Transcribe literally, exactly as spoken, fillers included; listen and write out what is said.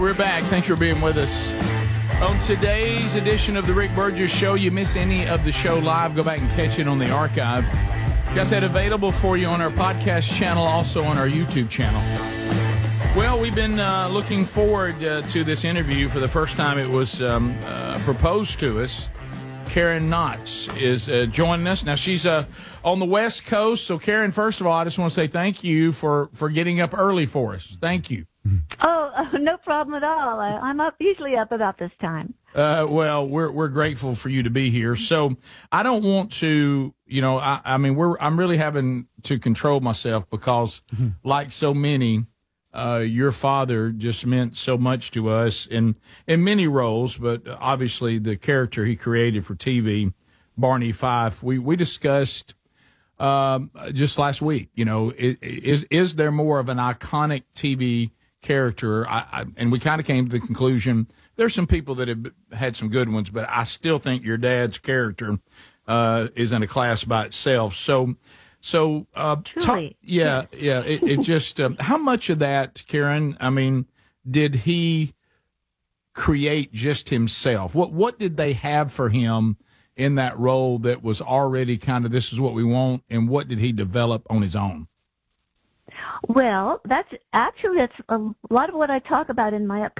we're back. Thanks for being with us. On today's edition of the Rick Burgess Show, you miss any of the show live, go back and catch it on the archive. Got that available for you on our podcast channel, also on our YouTube channel. Well, we've been uh, looking forward uh, to this interview. For the first time, it was um, uh, proposed to us. Karen Knotts is uh, joining us. Now, she's uh, on the West Coast. So, Karen, first of all, I just want to say thank you for, for getting up early for us. Thank you. Oh, uh, no problem at all. I, I'm up usually up about this time. Uh, well, we're we're grateful for you to be here. So I don't want to, you know, I, I mean, we're I'm really having to control myself because, mm-hmm. like so many, uh, your father just meant so much to us in in many roles, but obviously the character he created for T V, Barney Fife. We we discussed um, just last week. You know, is is there more of an iconic T V character? I, I, and we kind of came to the conclusion there's some people that have had some good ones, but I still think your dad's character uh, is in a class by itself. So, so uh, Truly. Talk, yeah, yeah. It, it just um, how much of that, Karen? I mean, did he create just himself? What what did they have for him in that role that was already kind of this is what we want, and what did he develop on his own? Well, that's actually that's a lot of what I talk about in my